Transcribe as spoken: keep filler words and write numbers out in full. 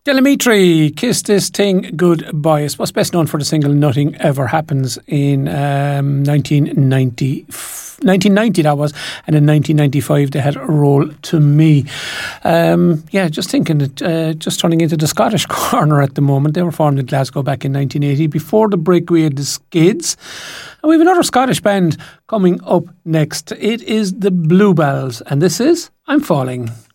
Telemetry, Kiss This Thing Goodbye. It was best known for the single Nothing Ever Happens in um, nineteen ninety, nineteen ninety that was, and in nineteen ninety-five they had Roll to Me. Um, yeah, just thinking that, uh, just turning into the Scottish corner at the moment. They were formed in Glasgow back in nineteen eighty. Before the break we had the Skids, and we have another Scottish band coming up next. It is the Bluebells, and this is I'm Falling.